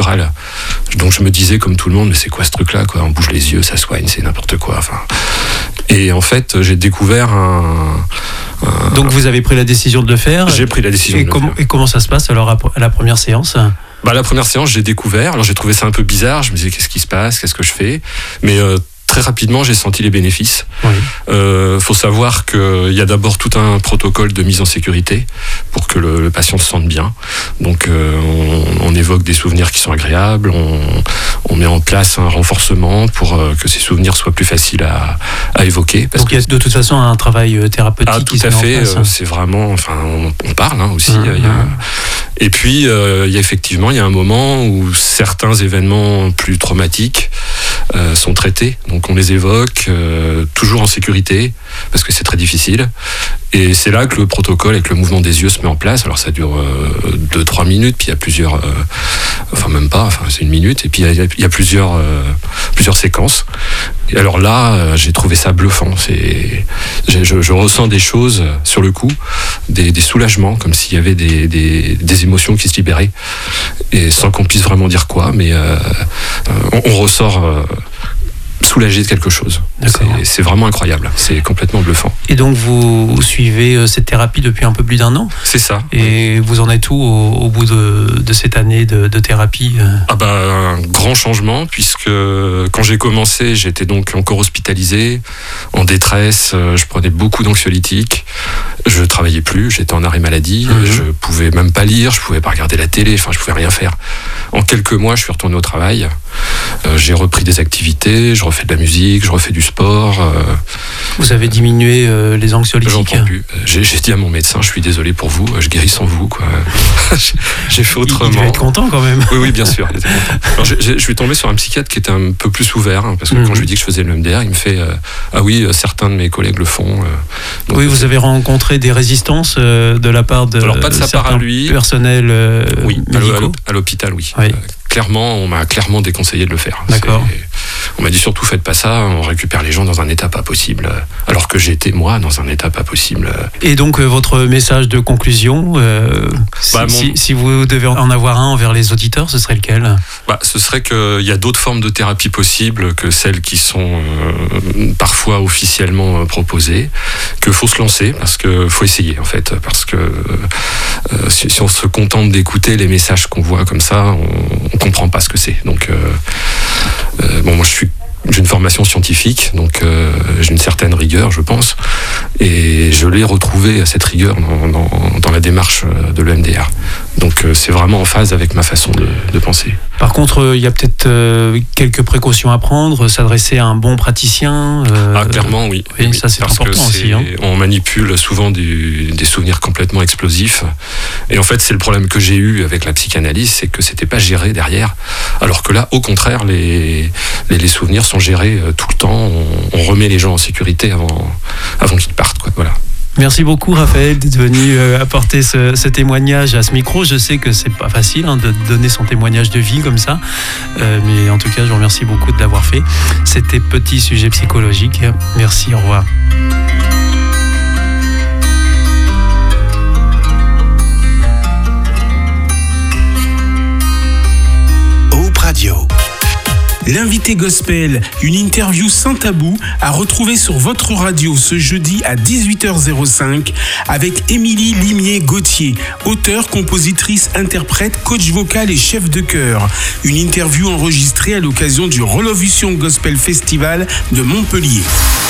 naturel. Donc je me disais comme tout le monde, mais c'est quoi ce truc-là, quoi ? On bouge les yeux, ça soigne, c'est n'importe quoi. Enfin, et en fait, j'ai découvert Donc vous avez pris la décision de le faire ? J'ai pris la décision de le faire. Et comment ça se passe alors à la première séance ? La première séance, j'ai découvert. Alors j'ai trouvé ça un peu bizarre. Je me disais, qu'est-ce qui se passe ? Qu'est-ce que je fais ? Mais très rapidement, j'ai senti les bénéfices. Oui. Faut savoir qu'il y a d'abord tout un protocole de mise en sécurité pour que le patient se sente bien. Donc, on évoque des souvenirs qui sont agréables. On met en place un renforcement pour que ces souvenirs soient plus faciles à évoquer. Donc, il y a de toute façon un travail thérapeutique qui se met en place. Tout à fait. C'est vraiment... Enfin, on parle aussi. Et puis, il y a un moment où certains événements plus traumatiques sont traités. Donc on les évoque, toujours en sécurité, parce que c'est très difficile. Et c'est là que le protocole avec le mouvement des yeux se met en place. Alors ça dure 2-3 minutes, puis il y a plusieurs... c'est 1 minute, et puis il y a plusieurs séquences. Et alors là, j'ai trouvé ça bluffant. Je ressens des choses sur le coup, des soulagements, comme s'il y avait des émotions qui se libéraient, et sans qu'on puisse vraiment dire quoi, mais on ressort... soulagé de quelque chose. C'est vraiment incroyable. C'est complètement bluffant. Et donc vous suivez cette thérapie depuis un peu plus d'1 an ? C'est ça. Et vous en êtes où au bout de cette année de thérapie ? Un grand changement, puisque quand j'ai commencé, j'étais donc encore hospitalisé, en détresse, je prenais beaucoup d'anxiolytiques, je travaillais plus, j'étais en arrêt maladie, je pouvais même pas lire, je pouvais pas regarder la télé, je pouvais rien faire. En quelques mois, je suis retourné au travail, j'ai repris des activités, je refais de la musique, je refais du sport. Vous avez diminué les anxiolytiques ? J'en prends plus. J'ai dit à mon médecin, je suis désolé pour vous, je guéris sans vous, quoi. J'ai fait autrement. Il devait être content quand même. Oui, bien sûr. Il était content. Alors, je suis tombé sur un psychiatre qui était un peu plus ouvert, parce que quand je lui dis que je faisais le MDR, il me fait ah oui, certains de mes collègues le font. Donc, oui, vous avez rencontré des résistances de la part de alors, pas de sa part à lui. Personnels médicaux. À l'hôpital, oui. Clairement, on m'a clairement déconseillé de le faire. D'accord. On m'a dit surtout faites pas ça, on récupère les gens dans un état pas possible. Alors que j'étais moi dans un état pas possible. Et donc votre message de conclusion, si vous devez en avoir un envers les auditeurs, ce serait lequel ? Ce serait qu'il y a d'autres formes de thérapie possibles que celles qui sont parfois officiellement proposées, qu'il faut se lancer, parce qu'il faut essayer en fait, parce que si on se contente d'écouter les messages qu'on voit comme ça, on comprend pas ce que c'est. Donc moi j'ai une formation scientifique, donc j'ai une certaine rigueur, je pense, et je l'ai retrouvée, cette rigueur, dans la démarche de l'EMDR. Donc c'est vraiment en phase avec ma façon de penser. Par contre, il y a peut-être quelques précautions à prendre, s'adresser à un bon praticien. Clairement, oui. Oui, ça c'est important aussi. On manipule souvent des souvenirs complètement explosifs. Et en fait, c'est le problème que j'ai eu avec la psychanalyse, c'est que c'était pas géré derrière. Alors que là, au contraire, les souvenirs sont gérés tout le temps. On remet les gens en sécurité avant qu'ils partent, quoi. Voilà. Merci beaucoup Raphaël d'être venu apporter ce témoignage à ce micro. Je sais que c'est pas facile de donner son témoignage de vie comme ça, mais en tout cas je vous remercie beaucoup de l'avoir fait. C'était Petit Sujet Psychologique. Merci, au revoir. Hope Radio. L'invité gospel, une interview sans tabou à retrouver sur votre radio ce jeudi à 18h05 avec Émilie Limier-Gauthier, auteure, compositrice, interprète, coach vocal et chef de chœur. Une interview enregistrée à l'occasion du Relovision Gospel Festival de Montpellier.